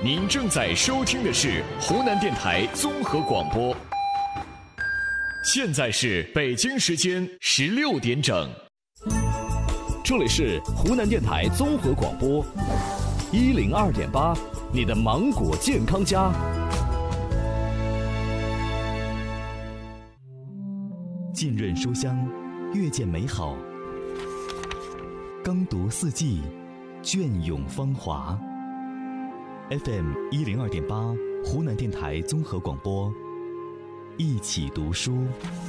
您正在收听的是湖南电台综合广播。现在是北京时间16点整， 这里是湖南电台综合广播102.8，你的芒果健康家。浸润书香，阅见美好；耕读四季，隽永芳华。FM 102.8，湖南电台综合广播，一起读书。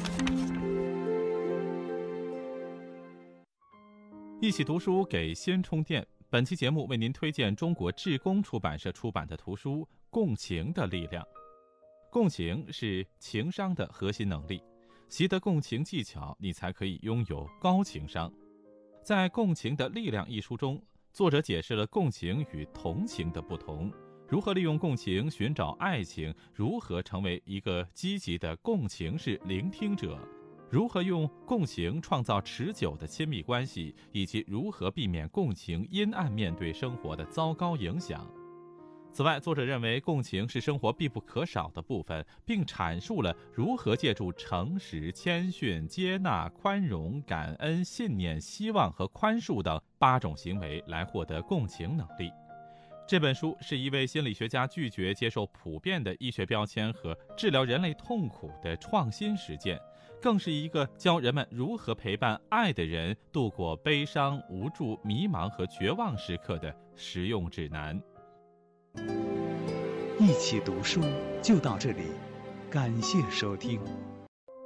一起读书给先充电。本期节目为您推荐中国志工出版社出版的图书《共情的力量》。共情是情商的核心能力，习得共情技巧，你才可以拥有高情商。在《共情的力量》一书中，作者解释了共情与同情的不同，如何利用共情寻找爱情，如何成为一个积极的共情式聆听者，如何用共情创造持久的亲密关系，以及如何避免共情阴暗面对生活的糟糕影响。此外，作者认为共情是生活必不可少的部分，并阐述了如何借助诚实、谦逊、接纳、宽容、感恩、信念、希望和宽恕等8种行为来获得共情能力。这本书是一位心理学家拒绝接受普遍的医学标签和治疗人类痛苦的创新实践，更是一个教人们如何陪伴爱的人度过悲伤、无助、迷茫和绝望时刻的实用指南。 一起读书就到这里，感谢收听。